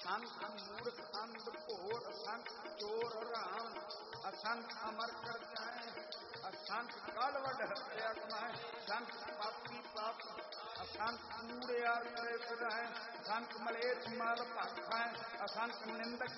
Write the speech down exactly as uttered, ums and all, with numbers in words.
असंख मूर्ख अंध घोर, असंख चोर राम, असंख अमर कर जाए, असंख कालवड हत्या कमाए, असंख पापी पाप, असंख कूड़िया करे फिराए, असंख मलेच्छ मल भख खाए, असंख निंदक